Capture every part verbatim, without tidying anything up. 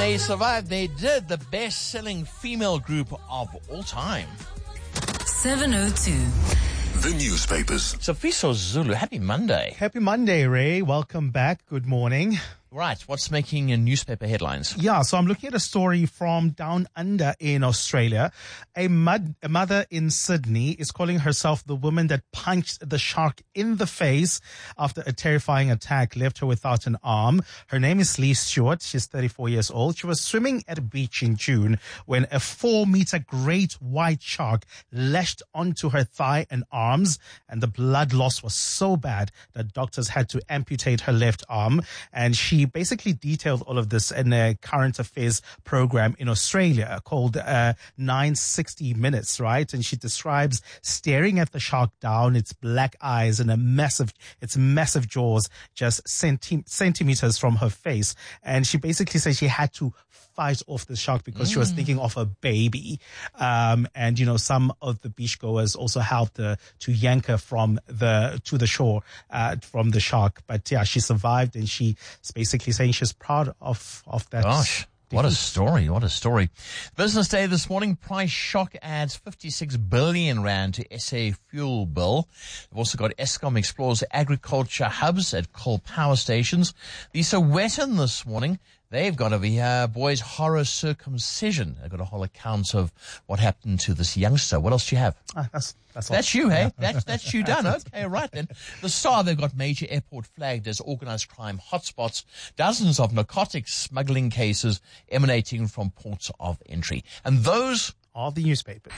they survived. They did. The best-selling female group of all time. seven oh two. The newspapers. Sifiso Zulu, happy Monday. Happy Monday, Ray. Welcome back. Good morning. Right, what's making uh, newspaper headlines? Yeah, so I'm looking at a story from down under in Australia. A, mud, a mother in Sydney is calling herself the woman that punched the shark in the face after a terrifying attack left her without an arm. Her name is Lee Stewart. She's thirty-four years old. She was swimming at a beach in June when a four-meter great white shark lashed onto her thigh and arms, and the blood loss was so bad that doctors had to amputate her left arm. And she basically detailed all of this in a current affairs program in Australia called uh, nine sixty minutes, right? And she describes staring at the shark down, its black eyes and a massive, its massive jaws just centi- centimeters from her face. And she basically said she had to fight off the shark because mm. she was thinking of a baby. Um, and, you know, some of the beachgoers also helped her to yank her from the, to the shore, uh, from the shark. But yeah, she survived, and she's basically saying she's proud of, of that. Gosh. What a story, what a story. Business Day this morning, price shock adds fifty-six billion rand to S A fuel bill. We've also got Eskom explores agriculture hubs at coal power stations. The Sowetan this morning, they've got over here, boys, horror circumcision. They've got a whole account of what happened to this youngster. What else do you have? Uh, that's that's, all. That's you, hey? That's, that's you done. Okay, right then. The Star, they've got major airport flagged as organized crime hotspots. Dozens of narcotics smuggling cases emanating from ports of entry. And those are the newspapers.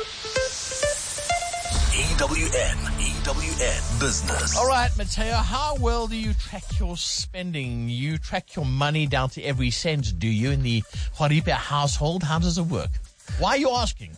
E W N, E W N Business. All right, Mateo, how well do you track your spending? You track your money down to every cent, do you, in the Horipe household? How does it work? Why are you asking?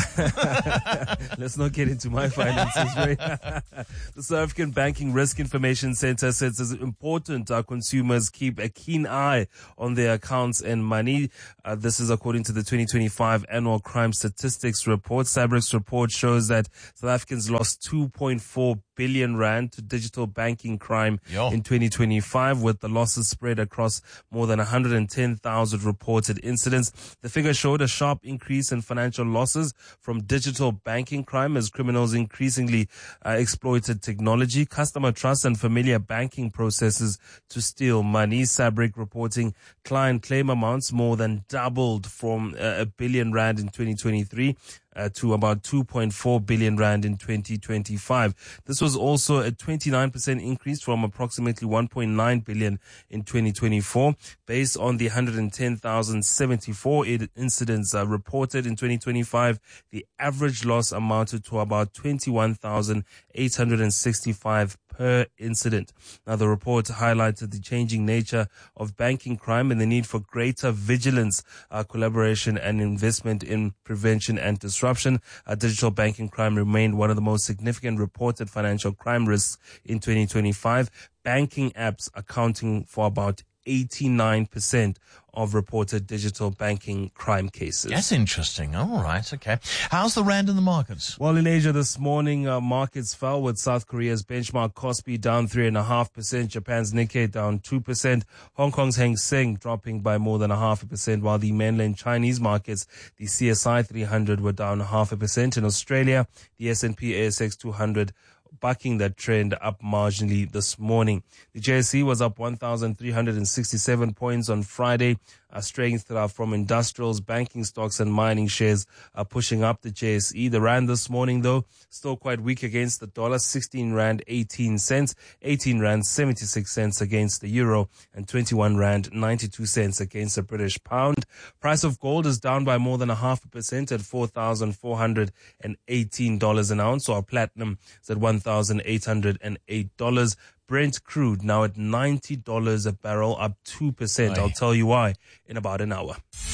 Let's not get into my finances, Ray. The South African Banking Risk Information Center says it's important our consumers keep a keen eye on their accounts and money. Uh, this is according to the twenty twenty-five Annual Crime Statistics Report. SABRIC's report shows that South Africans lost two point four billion rand to digital banking crime Yo. in twenty twenty-five, with the losses spread across more than one hundred ten thousand reported incidents. The figure showed a sharp increase in financial losses from digital banking crime as criminals increasingly uh, exploited technology, customer trust and familiar banking processes to steal money. SABRIC reporting client claim amounts more than doubled from uh, a billion rand in twenty twenty-three Uh, to about two point four billion rand in twenty twenty-five. This was also a twenty-nine percent increase from approximately one point nine billion in twenty twenty-four. Based on the one hundred ten thousand seventy-four incidents uh, reported in twenty twenty-five, the average loss amounted to about twenty-one thousand eight hundred sixty-five per incident. Now, the report highlighted the changing nature of banking crime and the need for greater vigilance, uh, collaboration and investment in prevention and disruption. Uh, digital banking crime remained one of the most significant reported financial crime risks in twenty twenty-five. Banking apps accounting for about eighty-nine percent of reported digital banking crime cases. That's interesting. All right, okay. How's the rand in the markets? Well, in Asia this morning, uh, markets fell with South Korea's benchmark Kospi down three point five percent, Japan's Nikkei down two percent, Hong Kong's Hang Seng dropping by more than a half a percent, while the mainland Chinese markets, the C S I three hundred were down a half a percent. In Australia, the S and P A S X two hundred bucking that trend up marginally this morning. The J S E was up one thousand three hundred sixty-seven points on Friday. A strength uh, from industrials, banking stocks and mining shares are pushing up the J S E. The rand this morning, though, still quite weak against the dollar, sixteen rand eighteen cents, eighteen rand seventy-six cents against the euro, and twenty-one rand ninety-two cents against the British pound. Price of gold is down by more than a half a percent at four thousand four hundred eighteen dollars an ounce, or platinum is at one thousand eight hundred eight dollars. Brent crude now at ninety dollars a barrel, up two percent. Aye. I'll tell you why in about an hour.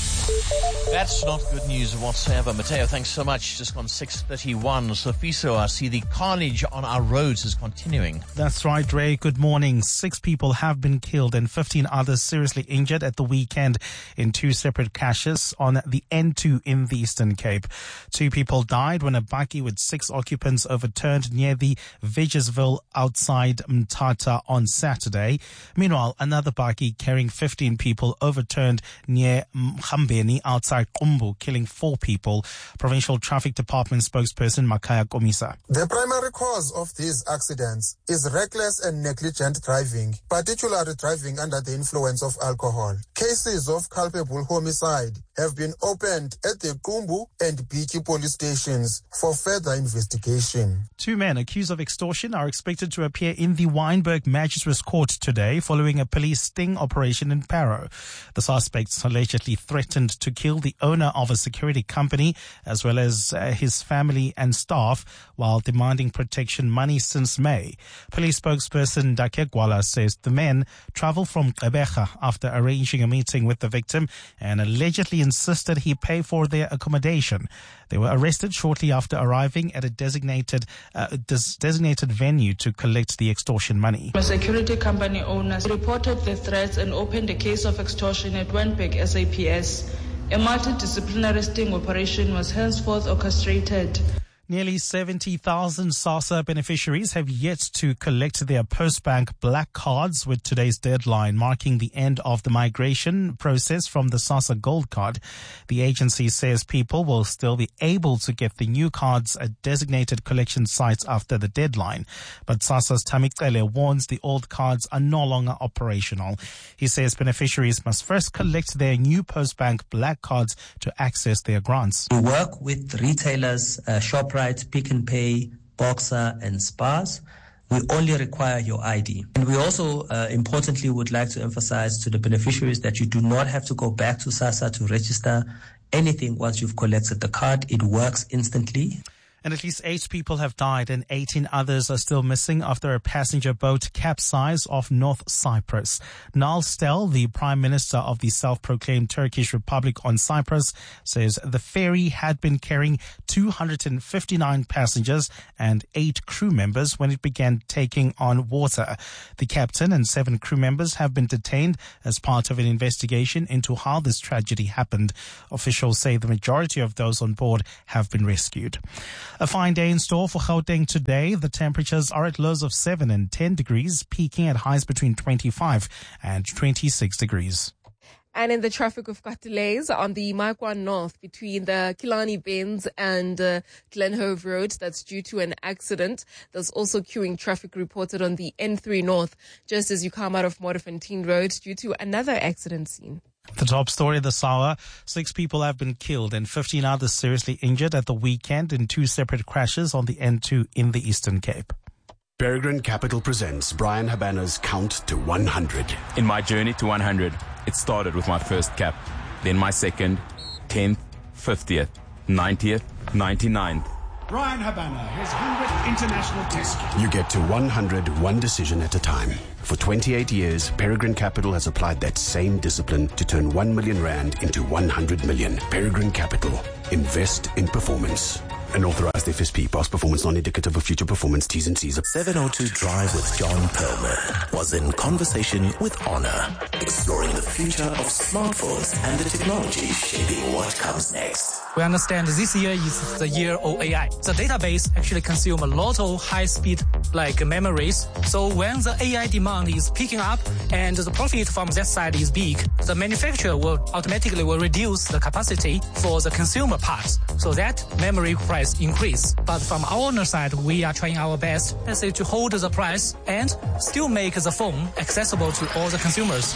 That's not good news whatsoever. Mateo, thanks so much. Just gone six thirty-one. Sofiso, I see the carnage on our roads is continuing. That's right, Ray. Good morning. Six people have been killed and fifteen others seriously injured at the weekend in two separate crashes on the N two in the Eastern Cape. Two people died when a bakkie with six occupants overturned near the Vegersville outside Mthatha on Saturday. Meanwhile, another bakkie carrying fifteen people overturned near Mkhambeni outside Qumbu, killing four people. Provincial Traffic Department spokesperson Makaya Komisa. The primary cause of these accidents is reckless and negligent driving, particularly driving under the influence of alcohol. Cases of culpable homicide have been opened at the Qumbu and Biki police stations for further investigation. Two men accused of extortion are expected to appear in the Wynberg Magistrates Court today following a police sting operation in Parow. The suspects allegedly threatened to kill the owner of a security company as well as uh, his family and staff while demanding protection money since May. Police spokesperson Dake Gwala says the men traveled from Gqeberha after arranging a meeting with the victim and allegedly insisted he pay for their accommodation. They were arrested shortly after arriving at a designated uh, des- designated venue to collect the extortion money. A security company owner reported the threats and opened a case of extortion at Wynberg S A P S. A multidisciplinary sting operation was henceforth orchestrated. Nearly seventy thousand SASSA beneficiaries have yet to collect their Postbank black cards, with today's deadline marking the end of the migration process from the SASSA Gold Card. The agency says people will still be able to get the new cards at designated collection sites after the deadline. But SASSA's Tamikele warns the old cards are no longer operational. He says beneficiaries must first collect their new Postbank black cards to access their grants. We work with retailers, uh, Shoprite, Pick n Pay, Boxer and Spars. We only require your I D. And we also uh, importantly would like to emphasize to the beneficiaries that you do not have to go back to SASSA to register anything once you've collected the card. It works instantly. And at least eight people have died and eighteen others are still missing after a passenger boat capsized off North Cyprus. Nal Stel, the Prime Minister of the self-proclaimed Turkish Republic on Cyprus, says the ferry had been carrying two hundred fifty-nine passengers and eight crew members when it began taking on water. The captain and seven crew members have been detained as part of an investigation into how this tragedy happened. Officials say the majority of those on board have been rescued. A fine day in store for Gauteng today. The temperatures are at lows of seven and ten degrees, peaking at highs between twenty-five and twenty-six degrees. And in the traffic, we've got delays on the Makwa North between the Killarney Bends and uh, Glenhove Road. That's due to an accident. There's also queuing traffic reported on the N three North just as you come out of Modderfontein Road due to another accident scene. The top story this hour, six people have been killed and fifteen others seriously injured at the weekend in two separate crashes on the N two in the Eastern Cape. Peregrine Capital presents Brian Habana's Count to one hundred. In my journey to one hundred, it started with my first cap, then my second, tenth, fiftieth, ninetieth, ninety-ninth. Brian Habana, his hundredth international test. You get to one hundred one decision at a time. For twenty-eight years, Peregrine Capital has applied that same discipline to turn one million rand into one hundred million. Peregrine Capital. Invest in performance. An authorized F S P. Past performance non-indicative of future performance. T's and C's. seven oh two Drive with John Perlman was in conversation with Honor, exploring the future of smartphones and the technology shaping what comes next. We understand this year is the year of A I. The database actually consume a lot of high-speed like memories. So when the A I demand is picking up and the profit from that side is big, the manufacturer will automatically will reduce the capacity for the consumer parts. So that memory price increase. But from our owner side, we are trying our best, let's say, to hold the price and still make the phone accessible to all the consumers.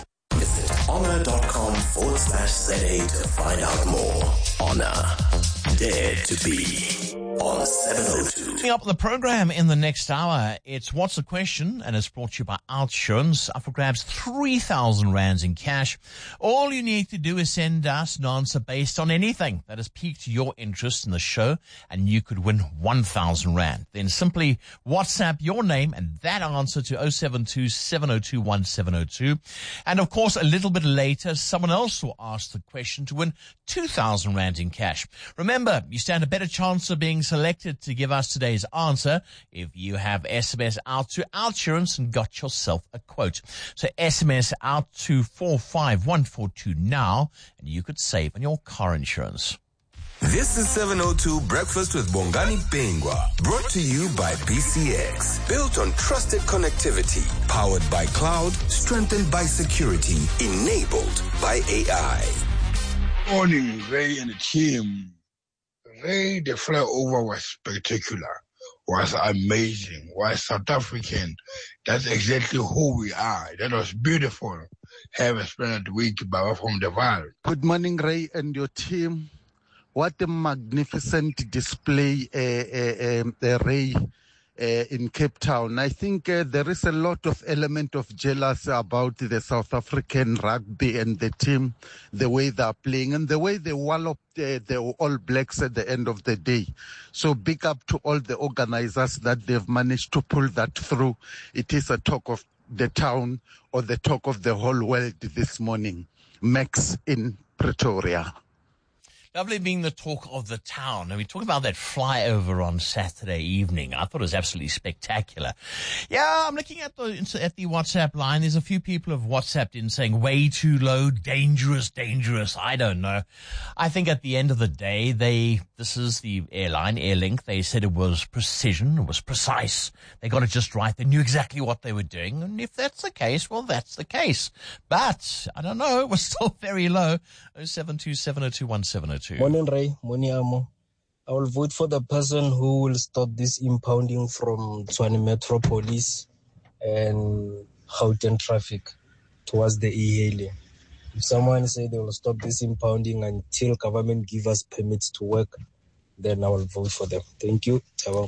Visit honor.com forward slash ZA to find out more. Honor. Dare to be on seven oh two. Coming up on the program in the next hour, it's What's the Question, and it's brought to you by Outsurance. Up for grabs three thousand rands in cash. All you need to do is send us an answer based on anything that has piqued your interest in the show, and you could win one thousand rand. Then simply WhatsApp your name and that answer to oh seven two, seven oh two, one seven oh two. And of course, a little bit later, someone else will ask the question to win two thousand rand in cash. Remember, you stand a better chance of being selected to give us today's answer if you have S M S out to Outsurance and got yourself a quote. So S M S out to four five one four two now, and you could save on your car insurance. This is seven oh two Breakfast with Bongani Bengwa, brought to you by B C X. Built on trusted connectivity, powered by cloud, strengthened by security, enabled by A I. Morning, Ray and the team. Ray, the flyover was spectacular, was amazing, was South African. That's exactly who we are. That was beautiful. Have a splendid week, Baba from the Valley. Good morning, Ray and your team. What a magnificent display, uh, uh, uh, Ray, uh, in Cape Town. I think uh, there is a lot of element of jealousy about the South African rugby and the team, the way they are playing and the way they wallop uh, the All Blacks at the end of the day. So big up to all the organizers that they've managed to pull that through. It is a talk of the town or the talk of the whole world this morning. Max in Pretoria. Lovely being the talk of the town. And we talked about that flyover on Saturday evening. I thought it was absolutely spectacular. Yeah, I'm looking at the at the WhatsApp line. There's a few people have WhatsApped in saying way too low, dangerous, dangerous. I don't know. I think at the end of the day, they this is the airline, Airlink. They said it was precision, it was precise. They got it just right. They knew exactly what they were doing. And if that's the case, well, that's the case. But I don't know. It was still very low. oh seven two, seven oh two, one seven oh two. Morning, Ray. Morning, Amo. I will vote for the person who will stop this impounding from Tshwane Metropolis and Gauteng traffic towards the e-hailing. If someone say they will stop this impounding until government give us permits to work, then I will vote for them. Thank you.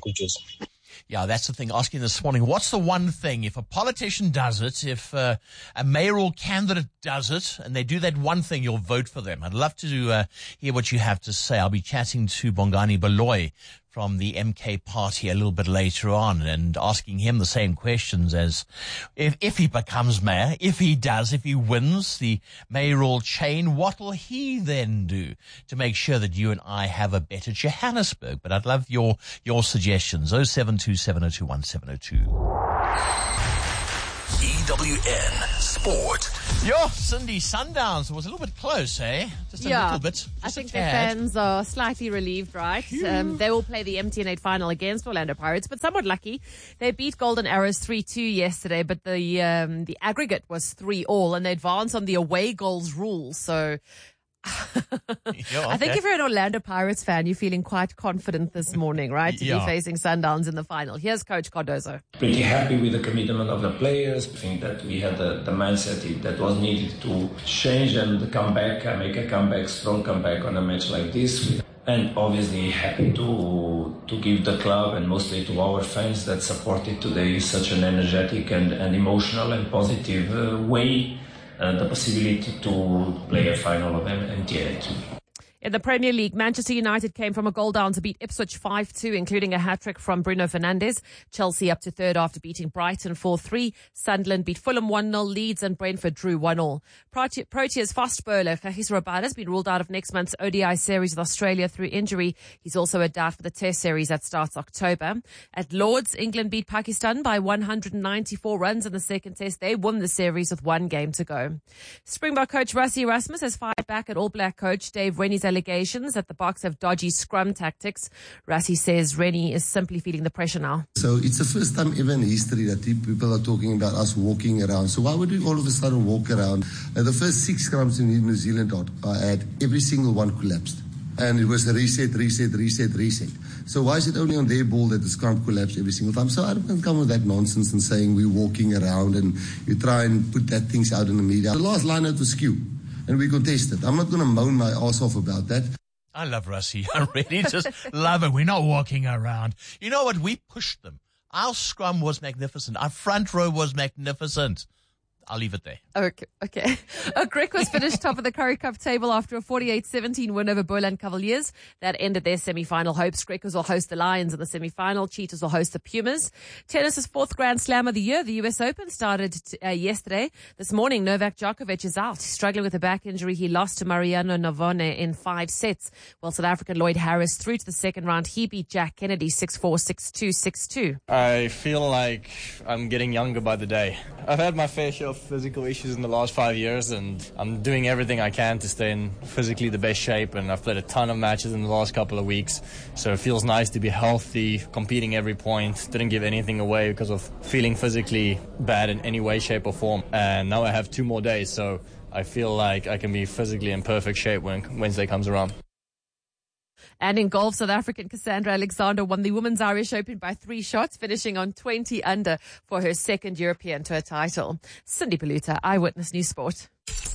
Yeah, that's the thing. Asking this morning, what's the one thing, if a politician does it, if uh, a mayoral candidate does it, and they do that one thing, you'll vote for them? I'd love to uh, hear what you have to say. I'll be chatting to Bongani Baloyi from the M K party a little bit later on and asking him the same questions as if, if he becomes mayor, if he does, if he wins the mayoral chain, what will he then do to make sure that you and I have a better Johannesburg? But I'd love your, your suggestions. oh seven two, seven oh two, one seven oh two. E W N Sport. Yo, Cindy, Sundowns was a little bit close, eh? Just a yeah, little bit. Just I think a their tad. fans are slightly relieved, right? Um, they will play the M T N eight final against Orlando Pirates, but somewhat lucky. They beat Golden Arrows three two yesterday, but the um, the aggregate was three all, and they advanced on the away goals rule. So Yeah, I think okay. if you're an Orlando Pirates fan, you're feeling quite confident this morning, right? To Yeah. be facing Sundowns in the final. Here's Coach Cardozo. Pretty happy with the commitment of the players. I think that we had the, the mindset that was needed to change and come back, uh, make a comeback, strong comeback on a match like this. And obviously happy to to give the club and mostly to our fans that supported today such an energetic and, and emotional and positive uh, way uh, the possibility to play a final of M T N eight. In the Premier League, Manchester United came from a goal down to beat Ipswich five two, including a hat-trick from Bruno Fernandes. Chelsea up to third after beating Brighton four three. Sunderland beat Fulham one nil. Leeds and Brentford drew one all. Prote- Proteas fast bowler Kagiso Rabada has been ruled out of next month's O D I series with Australia through injury. He's also a doubt for the Test series that starts October. At Lords, England beat Pakistan by one hundred ninety-four runs in the second Test. They won the series with one game to go. Springbok coach Rassie Erasmus has fired back at All Black coach Dave Rennie's allegations that the Boks have dodgy scrum tactics. Rassie says Rennie is simply feeling the pressure now. So it's the first time ever in history that people are talking about us walking around. So why would we all of a sudden walk around? Uh, the first six scrums in New Zealand I had, every single one collapsed. And it was a reset, reset, reset, reset. So why is it only on their ball that the scrum collapsed every single time? So I don't come with that nonsense and saying we're walking around and you try and put that things out in the media. The last line out was skew. And we contested. I'm not going to moan my ass off about that. I love Rassie. I really just love it. We're not walking around. You know what? We pushed them. Our scrum was magnificent. Our front row was magnificent. I'll leave it there. Okay. okay. Uh, Griquas finished top of the Currie Cup table after a forty-eight seventeen win over Boland Cavaliers. That ended their semi-final hopes. Griquas will host the Lions in the semi-final. Cheetahs will host the Pumas. Tennis's fourth Grand Slam of the year, the U S Open, started t- uh, yesterday. This morning, Novak Djokovic is out. He's struggling with a back injury. He lost to Mariano Navone in five sets. While South African Lloyd Harris through to the second round. He beat Jack Kennedy six four, six two, six two. I feel like I'm getting younger by the day. I've had my fair share of physical issues in the last five years and I'm doing everything I can to stay in physically the best shape, and I've played a ton of matches in the last couple of weeks, so it feels nice to be healthy, competing every point, didn't give anything away because of feeling physically bad in any way, shape or form, and now I have two more days, so I feel like I can be physically in perfect shape when Wednesday comes around. And in golf, South African Cassandra Alexander won the Women's Irish Open by three shots, finishing on twenty under for her second European Tour title. Cindy Paluta, Eyewitness News Sport.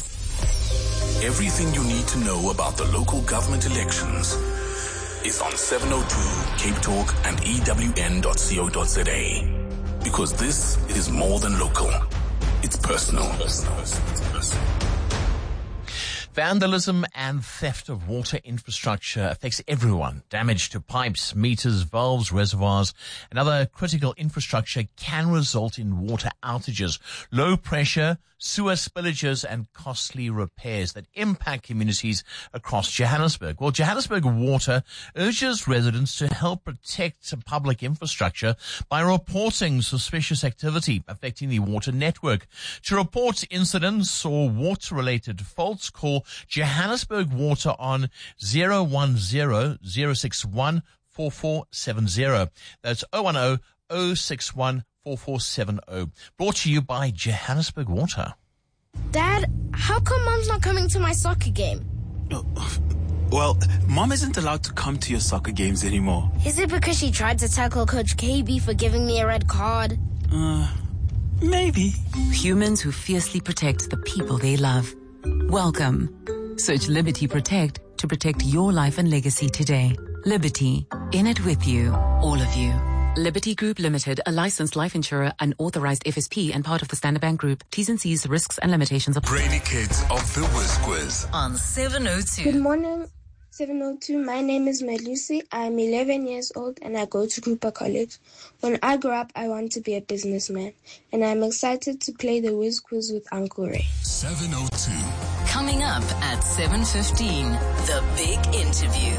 Everything you need to know about the local government elections is on seven oh two Cape Talk and E W N dot co dot za. Because this is more than local. It's personal. Personal. It's personal. Vandalism and theft of water infrastructure affects everyone. Damage to pipes, meters, valves, reservoirs, and other critical infrastructure can result in water outages, low pressure, sewer spillages, and costly repairs that impact communities across Johannesburg. Well, Johannesburg Water urges residents to help protect public infrastructure by reporting suspicious activity affecting the water network. To report incidents or water-related faults, call Johannesburg Water on zero one zero, zero six one, four four seven zero. That's zero one zero, zero six one, four four seven zero. Brought to you by Johannesburg Water. Dad, how come Mom's not coming to my soccer game? Well, Mom isn't allowed to come to your soccer games anymore. Is it because she tried to tackle Coach K B for giving me a red card? Uh, maybe. Humans who fiercely protect the people they love. Welcome. Search Liberty Protect to protect your life and legacy today. Liberty. In it with you. All of you. Liberty Group Limited, a licensed life insurer, an authorized F S P and part of the Standard Bank Group. T's and C's, risks and limitations apply. Brainy Kids of the Whiz Quiz. On seven oh two. Good morning, seven oh two. My name is Melusi. I'm eleven years old and I go to Cooper College. When I grow up, I want to be a businessman. And I'm excited to play the Whiz Quiz with Uncle Ray. seven oh two. Coming up at seven fifteen, the big interview.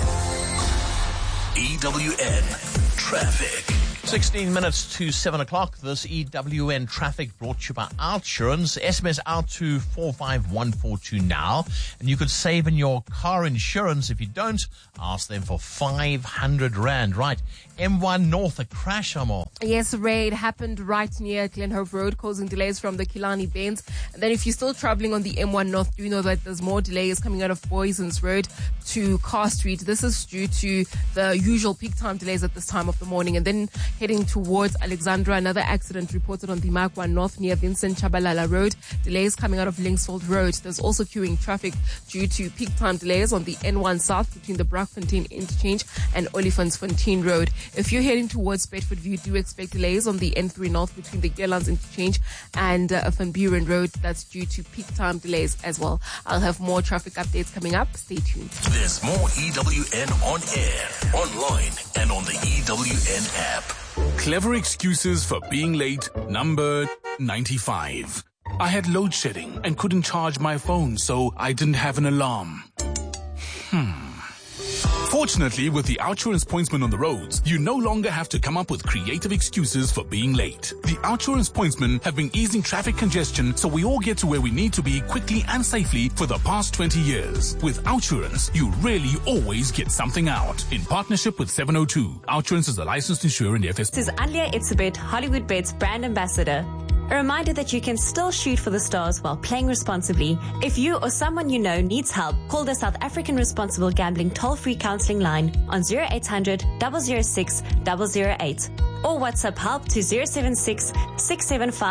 E W N Traffic. sixteen minutes to seven o'clock. This E W N traffic brought to you by Outsurance. S M S out to four five one four two now. And you could save in your car insurance. If you don't, ask them for five hundred rand. Right. M one North, a crash, Amor. Yes, Ray, it happened right near Glenhove Road, causing delays from the Killarney Bends. And then if you're still traveling on the M one North, do know that there's more delays coming out of Boysons Road to Carr Street. This is due to the usual peak time delays at this time of the morning. And then heading towards Alexandra, another accident reported on the Mark one North near Vincent Chabalala Road. Delays coming out of Linksfield Road. There's also queuing traffic due to peak time delays on the N one South between the Braakfontein Interchange and Olifantsfontein Road. If you're heading towards Bedfordview, do expect delays on the N three North between the Gearlands Interchange and uh, Van Buren Road. That's due to peak time delays as well. I'll have more traffic updates coming up. Stay tuned. There's more E W N on air, online, and on the E W N app. Clever excuses for being late, number ninety-five. I had load shedding and couldn't charge my phone, so I didn't have an alarm. Hmm. Fortunately, with the Outsurance Pointsman on the roads, you no longer have to come up with creative excuses for being late. The Outsurance Pointsmen have been easing traffic congestion so we all get to where we need to be quickly and safely for the past twenty years. With Outsurance, you really always get something out. In partnership with seven oh two, Outsurance is a licensed insurer in the F S P. This is Alia Itzebet, Hollywood Bets brand ambassador. A reminder that you can still shoot for the stars while playing responsibly. If you or someone you know needs help, call the South African Responsible Gambling toll-free counseling line on zero eight hundred, zero zero six, zero zero eight or WhatsApp help to zero seven six, six seven five,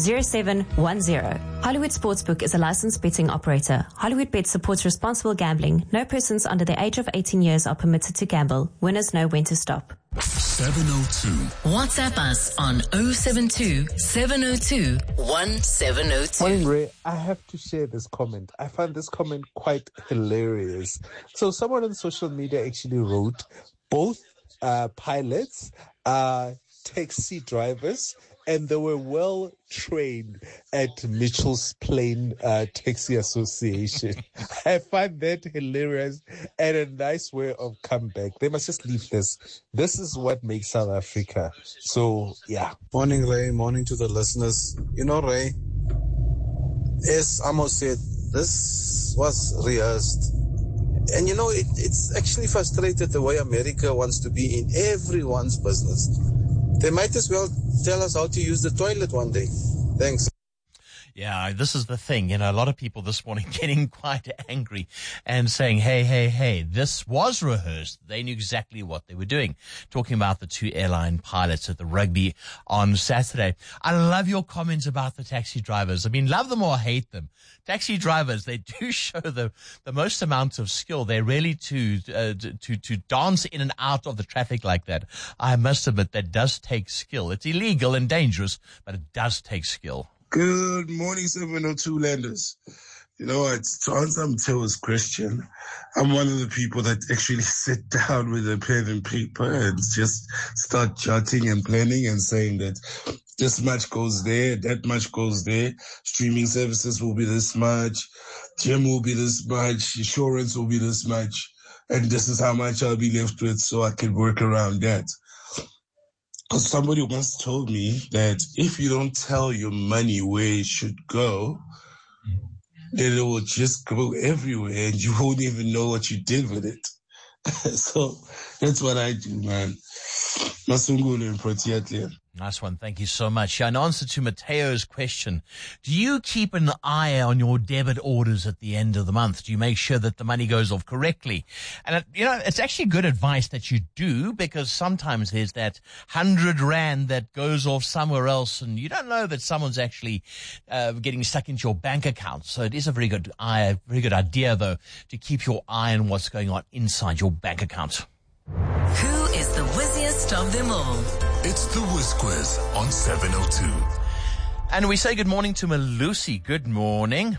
zero seven one zero. Hollywood Sportsbook is a licensed betting operator. Hollywood Bet supports responsible gambling. No persons under the age of eighteen years are permitted to gamble. Winners know when to stop. seven oh two. WhatsApp us on oh seven two, seven oh two, one seven oh two. Morning, Ray. I have to share this comment. I find this comment quite hilarious. So someone on social media actually wrote, both uh, pilots are taxi drivers, and they were well trained at Mitchell's Plain uh, Taxi Association. I find that hilarious and a nice way of comeback. They must just leave this. This is what makes South Africa. So, yeah. Morning, Ray. Morning to the listeners. You know, Ray, as Amos said, this was rehearsed. And, you know, it, it's actually frustrated the way America wants to be in everyone's business. They might as well tell us how to use the toilet one day. Thanks. Yeah, this is the thing. You know, a lot of people this morning getting quite angry and saying, hey, hey, hey, this was rehearsed. They knew exactly what they were doing. Talking about the two airline pilots at the rugby on Saturday. I love your comments about the taxi drivers. I mean, love them or hate them. Taxi drivers, they do show the, the most amount of skill. They're really to, uh, to, to dance in and out of the traffic like that. I must admit that does take skill. It's illegal and dangerous, but it does take skill. Good morning, seven oh two Landers. You know what? To answer Mateo's question, I'm one of the people that actually sit down with a pen and paper and just start jotting and planning and saying that this much goes there, that much goes there. Streaming services will be this much. Gym will be this much. Insurance will be this much. And this is how much I'll be left with so I can work around that. Because somebody once told me that if you don't tell your money where it should go, then it will just go everywhere and you won't even know what you did with it. So that's what I do, man. Masungulu and Proteatlia. Nice one. Thank you so much. In answer to Mateo's question, do you keep an eye on your debit orders at the end of the month? Do you make sure that the money goes off correctly? And, it, you know, it's actually good advice that you do, because sometimes there's that hundred rand that goes off somewhere else and you don't know that someone's actually uh, getting stuck into your bank account. So it is a very good eye, very good idea, though, to keep your eye on what's going on inside your bank account. Who is the whizziest of them all? It's the Whiz Quiz on seven oh two. And we say good morning to Malusi. Good morning.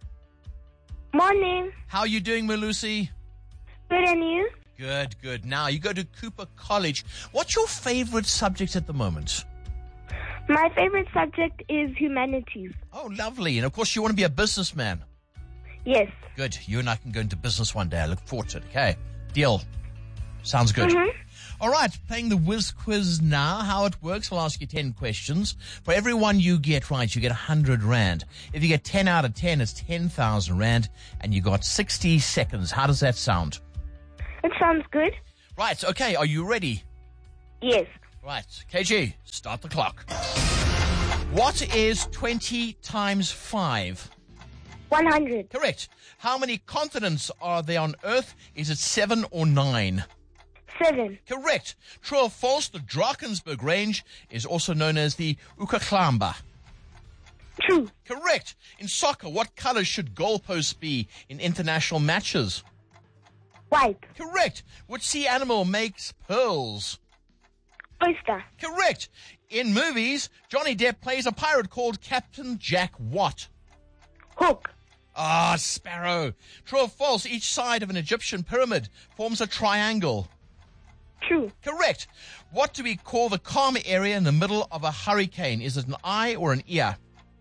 Morning. How are you doing, Malusi? Good, and you? Good, good. Now, you go to Cooper College. What's your favorite subject at the moment? My favorite subject is humanities. Oh, lovely. And, of course, you want to be a businessman. Yes. Good. You and I can go into business one day. I look forward to it. Okay. Deal. Sounds good. Mm-hmm. All right, playing the Whiz Quiz now. How it works, I'll ask you ten questions. For every one you get right, you get one hundred rand. If you get ten out of ten, it's ten thousand rand, and you got sixty seconds. How does that sound? It sounds good. Right, okay, are you ready? Yes. Right, K G, start the clock. What is twenty times five? one hundred. Correct. How many continents are there on Earth? Is it seven or nine? Seven. Correct. True or false, the Drakensberg Range is also known as the Ukaklamba. True. Correct. In soccer, what color should goalposts be in international matches? White. Correct. Which sea animal makes pearls? Oyster. Correct. In movies, Johnny Depp plays a pirate called Captain Jack what? Hook. Ah, Sparrow. True or false, each side of an Egyptian pyramid forms a triangle? True. Correct. What do we call the calm area in the middle of a hurricane? Is it an eye or an ear?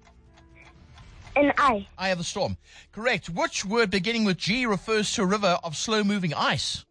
An eye. Eye of the storm. Correct. Which word beginning with G refers to a river of slow-moving ice?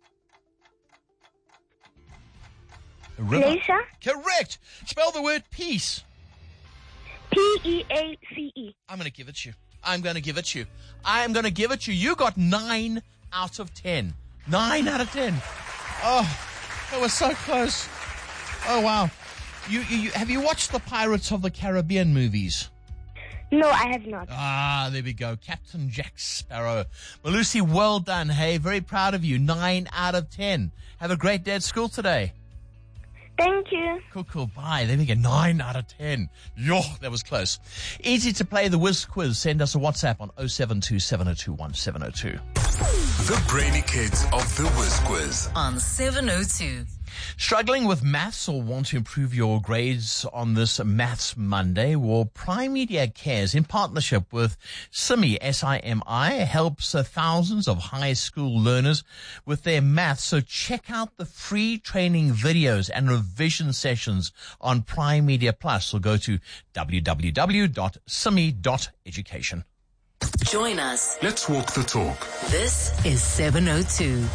A river. Glacier. Correct. Spell the word peace. P E A C E. I'm going to give it to you. I'm going to give it to you. I'm going to give it to you. You got nine out of ten. Nine out of ten. Oh, that was so close. Oh, wow. You, you, have you watched the Pirates of the Caribbean movies? No, I have not. Ah, there we go. Captain Jack Sparrow. Malusi, well done. Hey, very proud of you. Nine out of ten. Have a great day at school today. Thank you. Cool, cool. Bye. There we go. Nine out of ten. Yo, that was close. Easy to play the Whiz Quiz. Send us a WhatsApp on oh seven two, seven oh two, one seven oh two. The Brainy Kids of the Whiz Quiz. On seven oh two. Struggling with maths or want to improve your grades on this Maths Monday? Well, Prime Media Cares, in partnership with SIMI, S I M I, helps uh, thousands of high school learners with their maths. So check out the free training videos and revision sessions on Prime Media Plus, or go to w w w dot simi dot education. Join us. Let's walk the talk. This is seven oh two.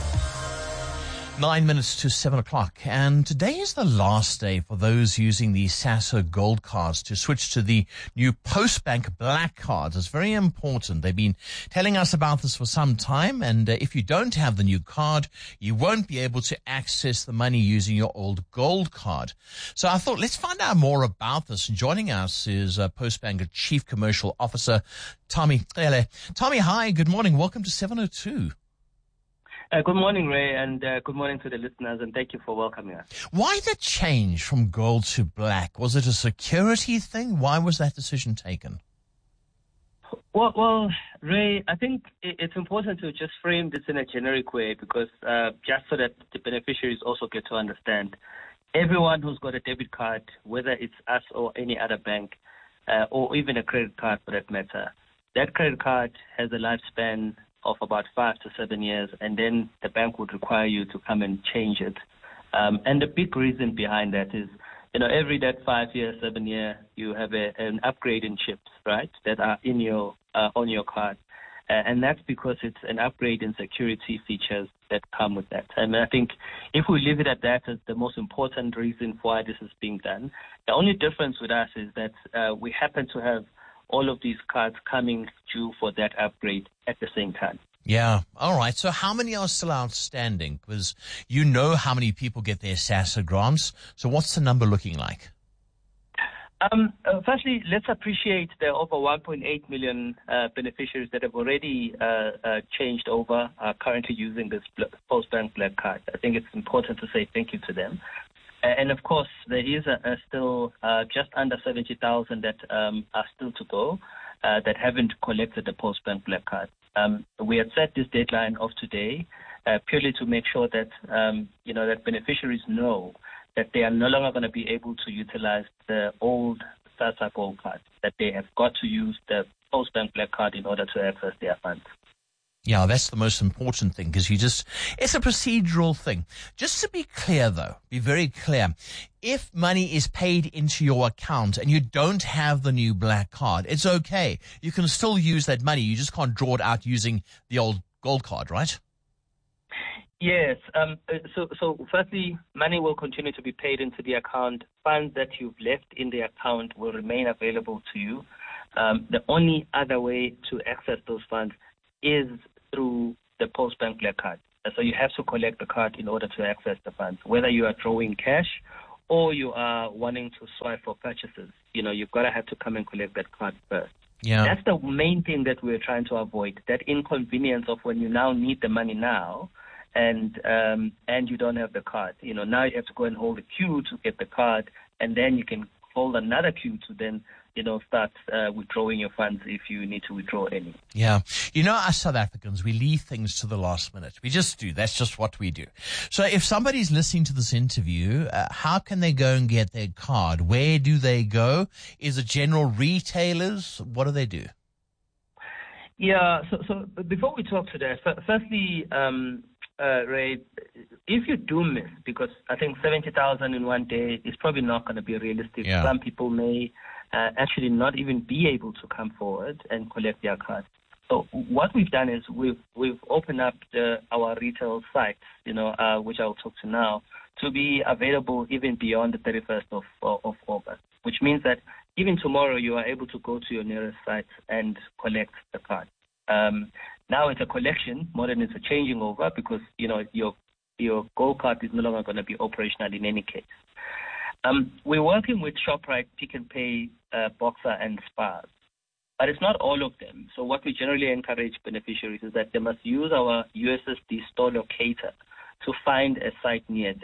Nine minutes to seven o'clock, and today is the last day for those using the SASSA Gold cards to switch to the new Postbank Black cards. It's very important. They've been telling us about this for some time, and uh, if you don't have the new card, you won't be able to access the money using your old Gold card. So I thought, let's find out more about this. And joining us is uh, Postbank Chief Commercial Officer Tommy Cele. Tommy, hi, good morning. Welcome to seven oh two. Uh, good morning, Ray, and uh, good morning to the listeners, and thank you for welcoming us. Why the change from gold to black? Was it a security thing? Why was that decision taken? Well, well Ray, I think it's important to just frame this in a generic way, because uh, just so that the beneficiaries also get to understand, everyone who's got a debit card, whether it's us or any other bank, uh, or even a credit card for that matter, that credit card has a lifespan of about five to seven years, and then the bank would require you to come and change it. Um, and the big reason behind that is, you know, every that five year, seven year, you have a, an upgrade in chips, right, that are in your uh, on your card, uh, and that's because it's an upgrade in security features that come with that. And I think if we leave it at that as the most important reason why this is being done, the only difference with us is that uh, we happen to have all of these cards coming due for that upgrade at the same time. Yeah. All right. So how many are still outstanding? Because you know how many people get their SASSA grants. So what's the number looking like? Um, uh, firstly, let's appreciate the over one point eight million uh, beneficiaries that have already uh, uh, changed over, are currently using this Postbank Black card. I think it's important to say thank you to them. And of course, there is a, a still uh, just under seventy thousand that um, are still to go, uh, that haven't collected the Postbank Black card. Um, we had set this deadline of today uh, purely to make sure that um, you know that beneficiaries know that they are no longer going to be able to utilize the old SASSA Gold card, that they have got to use the Postbank Black card in order to access their funds. Yeah, that's the most important thing, because you just, it's a procedural thing. Just to be clear, though, be very clear. If money is paid into your account and you don't have the new black card, it's okay. You can still use that money. You just can't draw it out using the old Gold card, right? Yes. Um, so, so firstly, money will continue to be paid into the account. Funds that you've left in the account will remain available to you. Um, the only other way to access those funds is through the Postbank Black card. So you have to collect the card in order to access the funds, whether you are drawing cash or you are wanting to swipe for purchases. You know, you've got to have to come and collect that card first. Yeah. That's the main thing that we're trying to avoid, that inconvenience of when you now need the money now and um, and you don't have the card. You know, now you have to go and hold a queue to get the card, and then you can hold another queue to then, you know, start uh, withdrawing your funds if you need to withdraw any. Yeah. You know, as South Africans, we leave things to the last minute. We just do. That's just what we do. So if somebody's listening to this interview, uh, how can they go and get their card? Where do they go? Is it general retailers? What do they do? Yeah. So, so before we talk to that, f- firstly, um, uh, Ray, if you do miss, because I think seventy thousand in one day is probably not going to be realistic. Yeah. Some people may Uh, actually not even be able to come forward and collect their cards. So what we've done is we've we've opened up the, our retail sites, you know, uh, which I'll talk to now, to be available even beyond the thirty-first of, of August, which means that even tomorrow you are able to go to your nearest site and collect the card. Um, now it's a collection more than it's a changing over, because, you know, your your Gold card is no longer going to be operational in any case. Um, we're working with ShopRite, Pick n Pay, uh, Boxer, and Spars, but it's not all of them. So what we generally encourage beneficiaries is that they must use our U S S D store locator to find a site near them.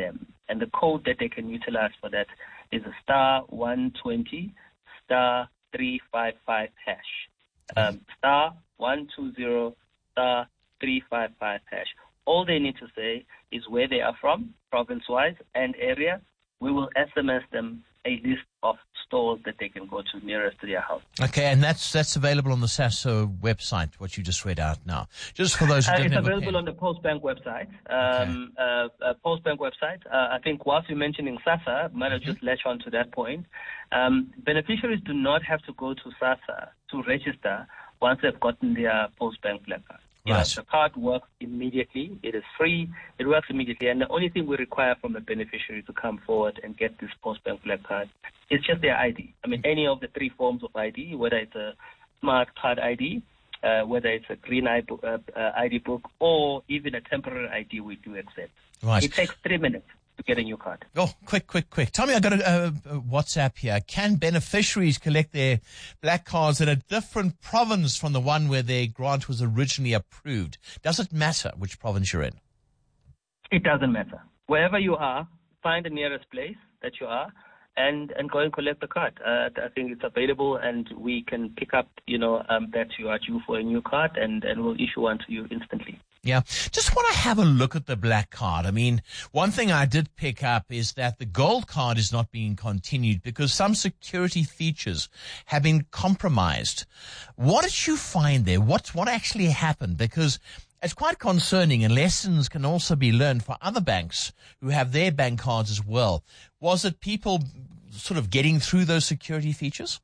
And the code that they can utilize for that is a star one twenty star three five five hash. Um, star one two zero star three five five hash. All they need to say is where they are from, province-wise and area. We will S M S them a list of stores that they can go to nearest to their house. Okay, and that's that's available on the SASO website, what you just read out now. Just for those who uh, didn't It's have a available pen. on the Postbank website. Um, okay. uh, uh, Postbank website. Uh, I think whilst you're mentioning SASA, might have mm-hmm. just latch on to that point. Um, beneficiaries do not have to go to SASA to register once they've gotten their Postbank Black Card. Right. Yes, the card works immediately. It is free. It works immediately. And the only thing we require from a beneficiary to come forward and get this Postbank Black Card is just their I D. I mean, any of the three forms of I D, whether it's a smart card I D, uh, whether it's a green I D, uh, uh, I D book, or even a temporary I D, we do accept. Right. It takes three minutes to get a new card. Oh, quick, quick, quick. Tommy, I got a, a, a WhatsApp here. Can beneficiaries collect their black cards in a different province from the one where their grant was originally approved? Does it matter which province you're in? It doesn't matter. Wherever you are, find the nearest place that you are and, and go and collect the card. Uh, I think it's available, and we can pick up, you know, um, that you are due for a new card, and, and we'll issue one to you instantly. Yeah. Just want to have a look at the black card. I mean, one thing I did pick up is that the gold card is not being continued because some security features have been compromised. What did you find there? What, what actually happened? Because it's quite concerning, and lessons can also be learned for other banks who have their bank cards as well. Was it people sort of getting through those security features?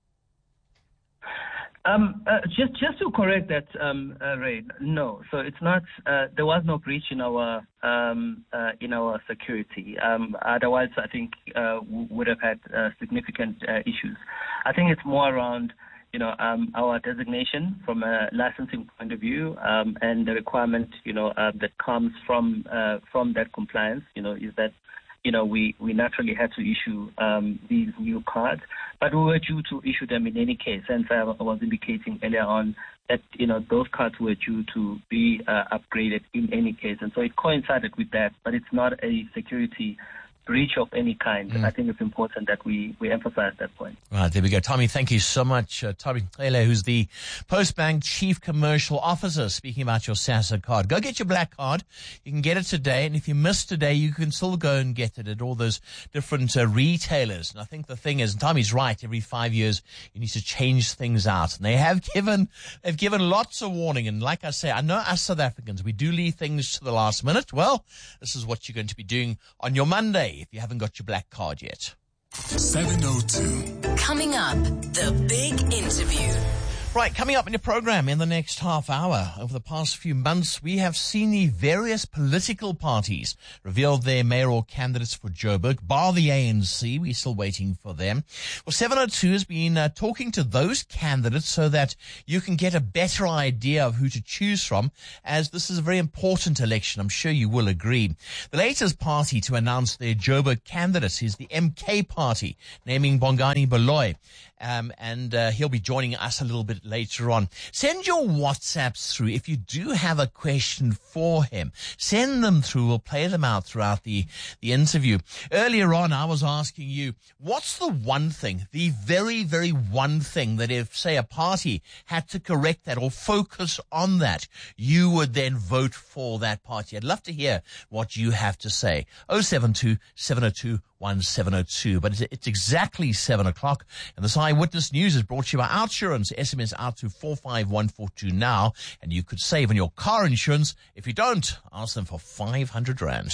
Um, uh, just just to correct that, um, uh, Ray, no. So it's not. Uh, there was no breach in our um, uh, in our security. Um, otherwise, I think uh, we would have had uh, significant uh, issues. I think it's more around, you know, um, our designation from a licensing point of view, um, and the requirement, you know, uh, that comes from uh, from that compliance. You know, is that, you know, we, we naturally had to issue um, these new cards, but we were due to issue them in any case. And so I was indicating earlier on that, you know, those cards were due to be uh, upgraded in any case. And so it coincided with that, but it's not a security breach of any kind. Mm. I think it's important that we, we emphasize that point. Right, there we go. Tommy, thank you so much. Uh, Tommy Taylor, who's the Postbank Chief Commercial Officer, speaking about your SASA card. Go get your black card. You can get it today, and if you miss today, you can still go and get it at all those different uh, retailers. And I think the thing is, and Tommy's right, every five years you need to change things out. And they have given, they've given lots of warning. And like I say, I know us South Africans, we do leave things to the last minute. Well, this is what you're going to be doing on your Monday if you haven't got your black card yet. seven oh two. Coming up, the big interview. Right, coming up in your program in the next half hour. Over the past few months, we have seen the various political parties reveal their mayoral candidates for Joburg, bar the A N C. We're still waiting for them. Well, seven oh two has been uh, talking to those candidates so that you can get a better idea of who to choose from, as this is a very important election. I'm sure you will agree. The latest party to announce their Joburg candidates is the M K party, naming Bongani Baloyi. Um, and uh, he'll be joining us a little bit later on. Send your WhatsApps through if you do have a question for him. Send them through. We'll play them out throughout the, the interview. Earlier on, I was asking you, what's the one thing, the very, very one thing that if, say, a party had to correct that or focus on that, you would then vote for that party? I'd love to hear what you have to say. oh seven two, seven oh two, one seven oh two. But it's, it's exactly seven o'clock, and this Eyewitness News is brought to you by Outsurance. S M S out to four five one four two now, and you could save on your car insurance. If you don't, ask them for five hundred rand.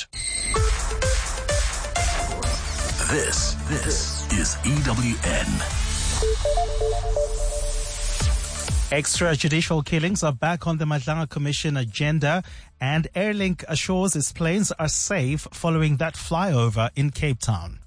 This, this is E W N. Extrajudicial killings are back on the Madlanga Commission agenda, and Airlink assures its planes are safe following that flyover in Cape Town.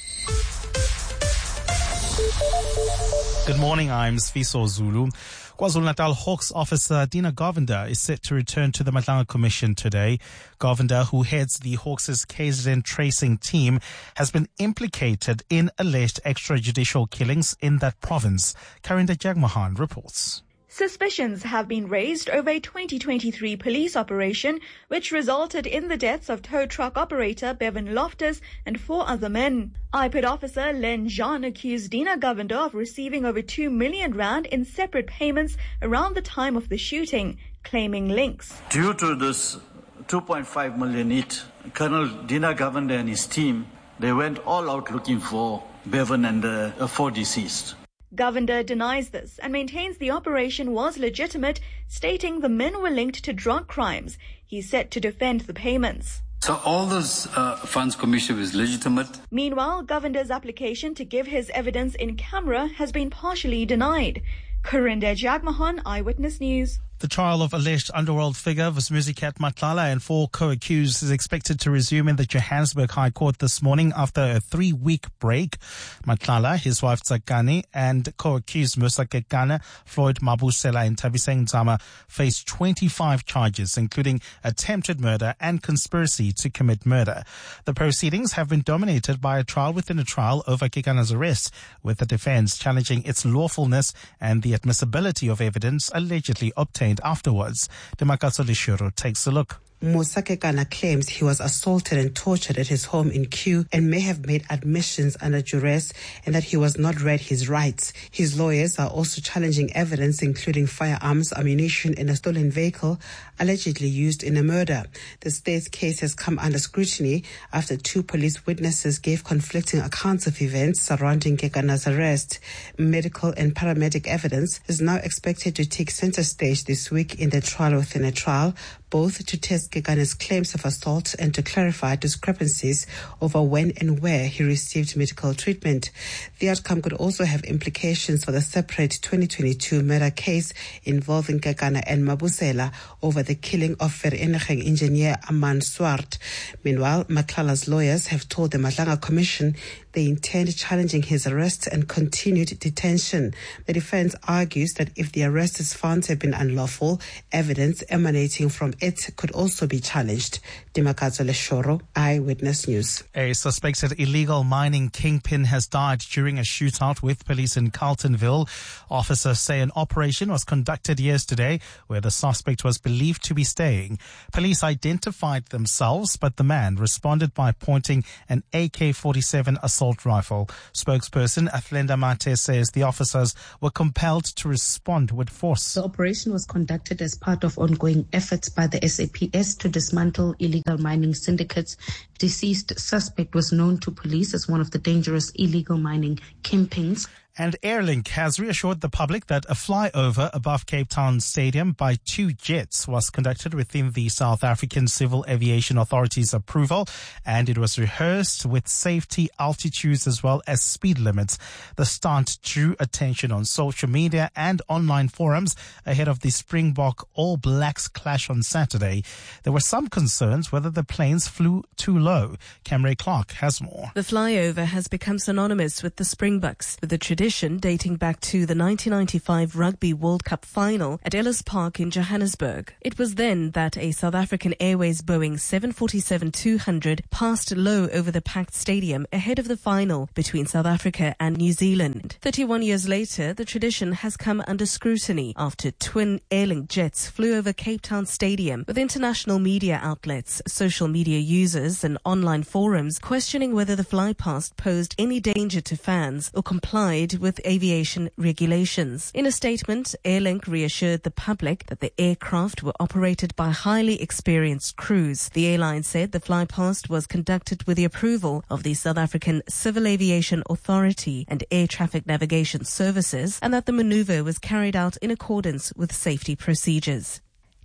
Good morning, I'm Sfiso Zulu. KwaZulu-Natal Hawks officer Dina Govender is set to return to the Madlanga Commission today. Govender, who heads the Hawks' K Z N tracing team, has been implicated in alleged extrajudicial killings in that province. Karinda Jagmohan reports. Suspicions have been raised over a twenty twenty-three police operation which resulted in the deaths of tow truck operator Bevan Loftus and four other men. I P I D officer Len Jean accused Dina Govender of receiving over two million rand in separate payments around the time of the shooting, claiming links. Due to this two point five million hit, Colonel Dina Govender and his team, they went all out looking for Bevan and the uh, four deceased. Govender denies this and maintains the operation was legitimate, stating the men were linked to drug crimes. He's set to defend the payments. So all those uh, funds commission is legitimate. Meanwhile, Govender's application to give his evidence in camera has been partially denied. Kurinda Jagmohan, Eyewitness News. The trial of alleged underworld figure Vusmuzikat Matlala and four co-accused is expected to resume in the Johannesburg High Court this morning after a three-week break. Matlala, his wife Tsakani, and co-accused Musa Kekana, Floyd Mabusela and Tabiseng Nzama face twenty-five charges, including attempted murder and conspiracy to commit murder. The proceedings have been dominated by a trial within a trial over Kekana's arrest, with the defense challenging its lawfulness and the admissibility of evidence allegedly obtained afterwards. Demakatso Lishuro takes a look. Musa Kekana claims he was assaulted and tortured at his home in Kew and may have made admissions under duress and that he was not read his rights. His lawyers are also challenging evidence including firearms, ammunition and a stolen vehicle allegedly used in a murder. The state's case has come under scrutiny after two police witnesses gave conflicting accounts of events surrounding Kekana's arrest. Medical and paramedic evidence is now expected to take center stage this week in the trial within a trial, both to test Kekana's claims of assault and to clarify discrepancies over when and where he received medical treatment. The outcome could also have implications for the separate twenty twenty-two murder case involving Kekana and Mabusela over the killing of Vereeniging engineer Aman Swart. Meanwhile, Matlala's lawyers have told the Madlanga Commission they intend challenging his arrest and continued detention. The defense argues that if the arrest is found to have been unlawful, evidence emanating from it could also be challenged. Dimakatso Leshoro, Eyewitness News. A suspected illegal mining kingpin has died during a shootout with police in Carltonville. Officers say an operation was conducted yesterday where the suspect was believed to be staying. Police identified themselves, but the man responded by pointing an A K forty-seven assault rifle. Spokesperson Athlenda Mate says the officers were compelled to respond with force. The operation was conducted as part of ongoing efforts by the S A P S to dismantle illegal mining syndicates. Deceased suspect was known to police as one of the dangerous illegal mining kingpins. And Airlink has reassured the public that a flyover above Cape Town Stadium by two jets was conducted within the South African Civil Aviation Authority's approval, and it was rehearsed with safety altitudes as well as speed limits. The stunt drew attention on social media and online forums ahead of the Springbok All Blacks clash on Saturday. There were some concerns whether the planes flew too low. Camry Clark has more. The flyover has become synonymous with the Springboks, with the tradition dating back to the nineteen ninety-five Rugby World Cup final at Ellis Park in Johannesburg. It was then that a South African Airways Boeing seven forty-seven two hundred passed low over the packed stadium ahead of the final between South Africa and New Zealand. thirty-one years later, the tradition has come under scrutiny after twin Airlink jets flew over Cape Town Stadium, with international media outlets, social media users and online forums questioning whether the flypast posed any danger to fans or complied with aviation regulations. In a statement, Airlink reassured the public that the aircraft were operated by highly experienced crews. The airline said the flypast was conducted with the approval of the South African Civil Aviation Authority and Air Traffic Navigation Services, and that the maneuver was carried out in accordance with safety procedures.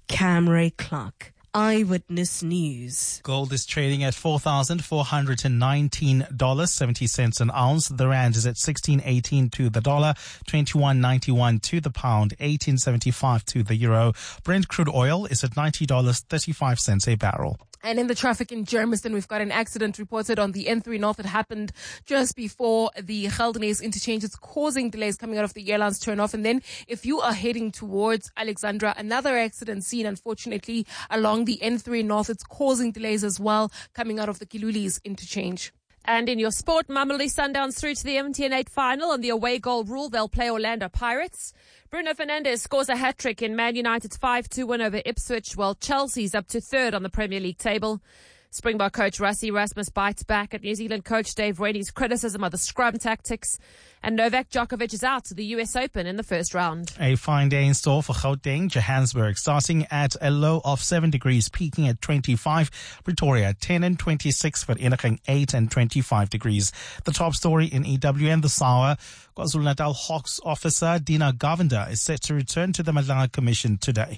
Camry Clark, Eyewitness News. Gold is trading at four thousand four hundred nineteen dollars and seventy cents an ounce. The rand is at sixteen eighteen to the dollar, twenty-one ninety-one to the pound, eighteen seventy-five to the euro. Brent crude oil is at ninety dollars and thirty-five cents a barrel. And in the traffic in Germiston, we've got an accident reported on the N three North. It happened just before the Geldenhuys interchange. It's causing delays coming out of the Airlines turnoff. And then if you are heading towards Alexandra, another accident seen, unfortunately, along the N three North. It's causing delays as well coming out of the Kilulis interchange. And in your sport, Mamelodi Sundowns through to the M T N eight final on the away goal rule. They'll play Orlando Pirates. Bruno Fernandes scores a hat-trick in Man United's five two win over Ipswich, while Chelsea's up to third on the Premier League table. Springbok coach Rassie Erasmus bites back at New Zealand coach Dave Rennie's criticism of the scrum tactics. And Novak Djokovic is out to the U S Open in the first round. A fine day in store for Gauteng, Johannesburg, starting at a low of seven degrees, peaking at twenty-five. Pretoria, ten and twenty-six, Vereeniging, eight and twenty-five degrees. The top story in E W N this hour, KwaZulu-Natal Hawks officer Dina Govender is set to return to the Madlanga Commission today.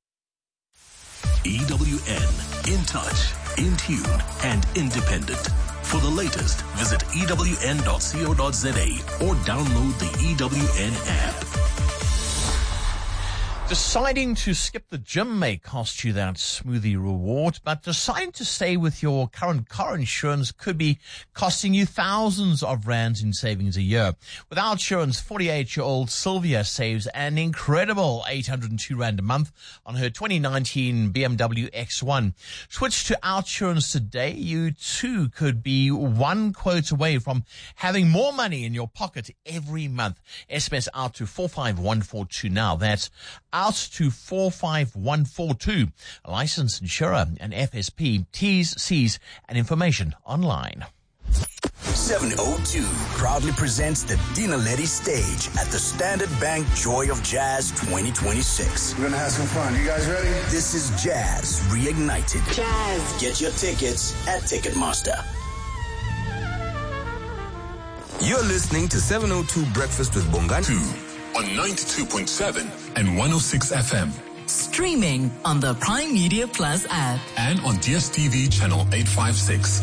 E W N, in touch, in tune, and independent. For the latest, visit E W N dot co dot za or download the E W N app. Deciding to skip the gym may cost you that smoothie reward, but deciding to stay with your current car insurance could be costing you thousands of rands in savings a year. With Outsurance, forty-eight-year-old Sylvia saves an incredible eight hundred two rand a month on her twenty nineteen B M W X one. Switch to Outsurance today. You too could be one quote away from having more money in your pocket every month. S M S out to four five one four two now. That's out to four five one four two. A licensed insurer and F S P. T's, C's, and information online. seven oh two proudly presents the Dina Letty stage at the Standard Bank Joy of Jazz twenty twenty-six. We're gonna have some fun. You guys ready? This is Jazz Reignited. Jazz. Get your tickets at Ticketmaster. You're listening to seven oh two Breakfast with Bongani. Two on ninety-two point seven and one oh six F M. Streaming on the Prime Media Plus app. And on D S T V channel eight fifty-six.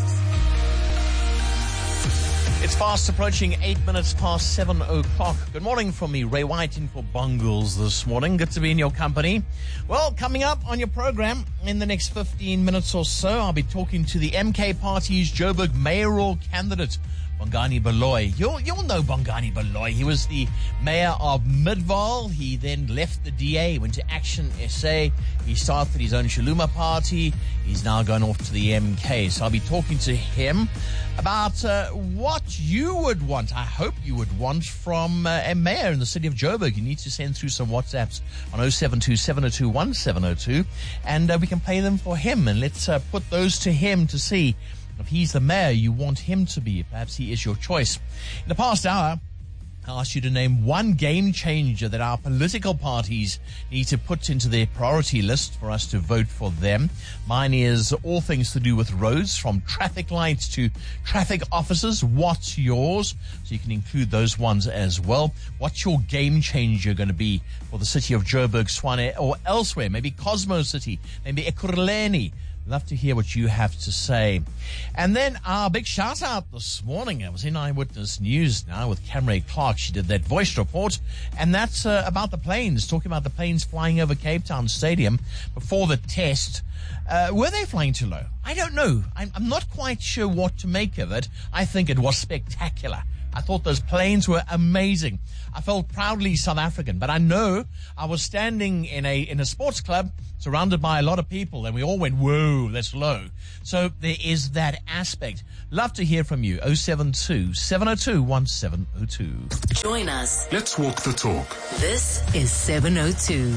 It's fast approaching eight minutes past seven o'clock. Good morning from me, Ray White, in for Bungles this morning. Good to be in your company. Well, coming up on your program in the next fifteen minutes or so, I'll be talking to the M K Party's Joburg mayoral candidate, Bongani Baloyi. You'll, you'll know Bongani Baloyi. He was the mayor of Midvaal. He then left the D A, went to Action S A. He started his own Shaluma party. He's now going off to the M K. So I'll be talking to him about uh, what you would want, I hope you would want, from uh, a mayor in the city of Joburg. You need to send through some WhatsApps on oh seven two, seven oh two, one seven oh two, and uh, we can play them for him. And let's uh, put those to him to see if he's the mayor you want him to be. Perhaps he is your choice. In the past hour, I asked you to name one game changer that our political parties need to put into their priority list for us to vote for them. Mine is all things to do with roads, from traffic lights to traffic officers. What's yours? So you can include those ones as well. What's your game changer going to be for the city of Joburg, Swane, or elsewhere? Maybe Cosmo City, maybe Ekurhuleni. Love to hear what you have to say. And then our big shout out this morning. I was in Eyewitness News now with Camry Clark. She did that voice report, and that's uh, about the planes, talking about the planes flying over Cape Town Stadium before the test. Uh, were they flying too low? I don't know. I'm, I'm not quite sure what to make of it. I think it was spectacular. I thought those planes were amazing. I felt proudly South African, but I know I was standing in a in a sports club surrounded by a lot of people, and we all went, whoa, that's low. So there is that aspect. Love to hear from you. oh seven two, seven oh two, one seven oh two. Join us. Let's walk the talk. This is seven oh two.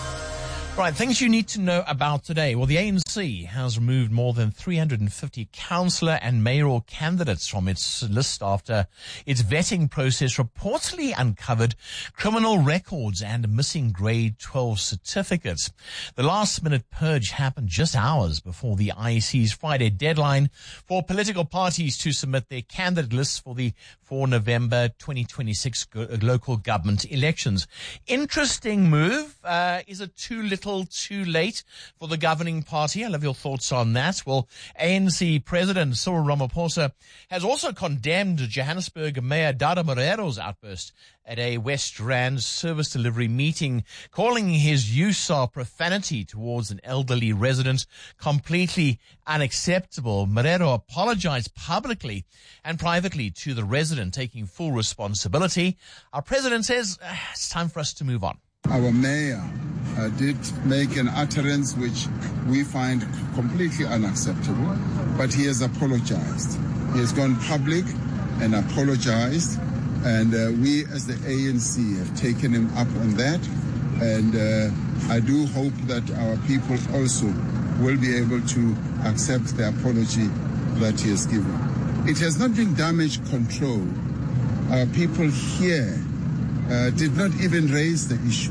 Right, things you need to know about today. Well, the A N C has removed more than three hundred fifty councillor and mayoral candidates from its list after its vetting process reportedly uncovered criminal records and missing grade twelve certificates. The last-minute purge happened just hours before the I E C's Friday deadline for political parties to submit their candidate lists for the four November twenty twenty-six local government elections. Interesting move. Uh, is it too little? Too late for the governing party? I love your thoughts on that. Well, A N C President Cyril Ramaphosa has also condemned Johannesburg Mayor Dada Morero's outburst at a West Rand service delivery meeting, calling his use of profanity towards an elderly resident completely unacceptable. Morero apologized publicly and privately to the resident, taking full responsibility. Our president says uh, it's time for us to move on. Our mayor uh, did make an utterance which we find completely unacceptable, but he has apologized. He has gone public and apologized, and uh, we as the A N C have taken him up on that, and uh, I do hope that our people also will be able to accept the apology that he has given. It has not been damage control. Our people here uh, did not even raise the issue.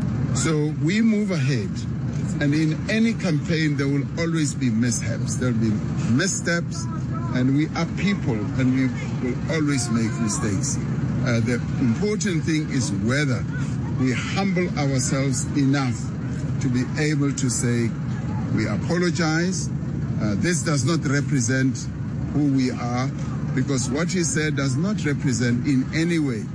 So we move ahead, and in any campaign there will always be mishaps, there will be missteps, and we are people and we will always make mistakes. Uh, the important thing is whether we humble ourselves enough to be able to say, we apologize, uh, this does not represent who we are, because what he said does not represent in any way.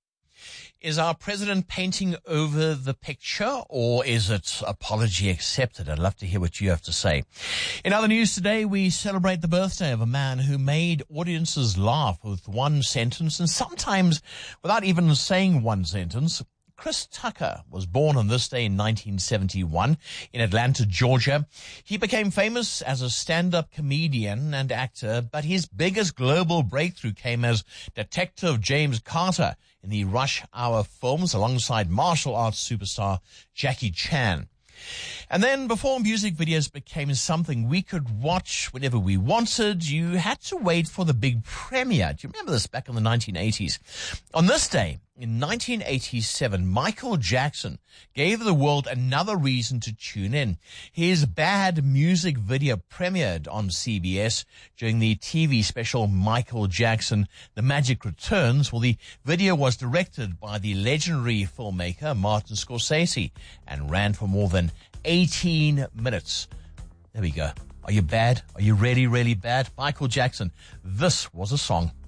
Is our president painting over the picture, or is it apology accepted? I'd love to hear what you have to say. In other news today, we celebrate the birthday of a man who made audiences laugh with one sentence, and sometimes without even saying one sentence. Chris Tucker was born on this day in nineteen seventy-one in Atlanta, Georgia. He became famous as a stand-up comedian and actor, but his biggest global breakthrough came as Detective James Carter in the Rush Hour films alongside martial arts superstar Jackie Chan. And then before music videos became something we could watch whenever we wanted, you had to wait for the big premiere. Do you remember this back in the nineteen eighties? On this day, in nineteen eighty-seven, Michael Jackson gave the world another reason to tune in. His Bad music video premiered on C B S during the T V special Michael Jackson, The Magic Returns. Well, the video was directed by the legendary filmmaker Martin Scorsese and ran for more than eighteen minutes. There we go. Are you bad? Are you really, really bad? Michael Jackson. This was a song.